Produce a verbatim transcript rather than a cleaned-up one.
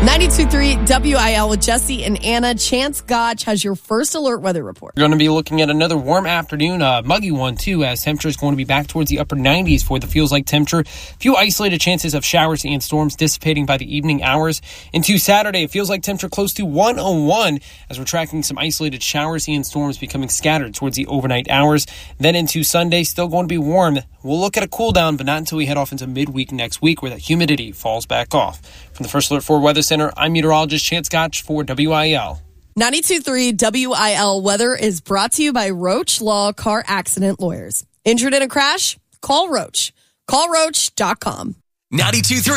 ninety-two point three W I L with Jesse and Anna. Chance Gotch has your first alert weather report. We're going to be looking at another warm afternoon, a muggy one too, as temperature is going to be back towards the upper nineties for the feels like temperature. A few isolated chances of showers and storms dissipating by the evening hours. Into Saturday, it feels like temperature close to one oh one as we're tracking some isolated showers and storms becoming scattered towards the overnight hours. Then into Sunday, still going to be warm. We'll look at a cool down, but not until we head off into midweek next week where the humidity falls back off. From the First Alert Ford Weather Center, I'm meteorologist Chance Gotch for W I L. ninety-two point three W I L weather is brought to you by Roach Law Car Accident Lawyers. Injured in a crash? Call Roach. call roach dot com. ninety-two point three